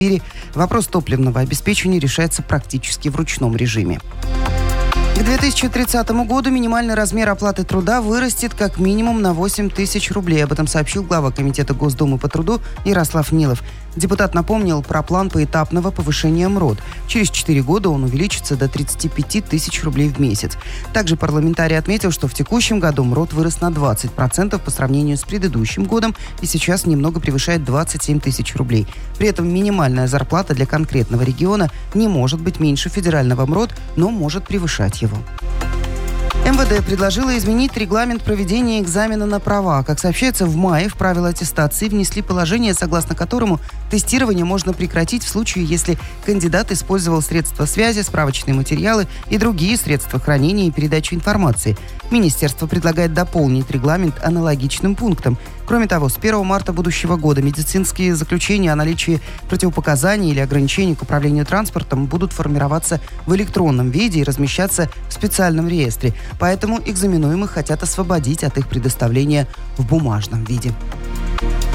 вопрос топливного обеспечения решается практически в ручном режиме. К 2030 году минимальный размер оплаты труда вырастет как минимум на 8 тысяч рублей. Об этом сообщил глава Комитета Госдумы по труду Ярослав Нилов. Депутат напомнил про план поэтапного повышения МРОТ. Через 4 года он увеличится до 35 тысяч рублей в месяц. Также парламентарий отметил, что в текущем году МРОТ вырос на 20% по сравнению с предыдущим годом и сейчас немного превышает 27 тысяч рублей. При этом минимальная зарплата для конкретного региона не может быть меньше федерального МРОТ, но может превышать его. МВД предложило изменить регламент проведения экзамена на права. Как сообщается, в мае в правила аттестации внесли положение, согласно которому тестирование можно прекратить в случае, если кандидат использовал средства связи, справочные материалы и другие средства хранения и передачи информации. Министерство предлагает дополнить регламент аналогичным пунктом. Кроме того, с 1 марта будущего года медицинские заключения о наличии противопоказаний или ограничений к управлению транспортом будут формироваться в электронном виде и размещаться в специальном реестре. Поэтому экзаменуемых хотят освободить от их предоставления в бумажном виде.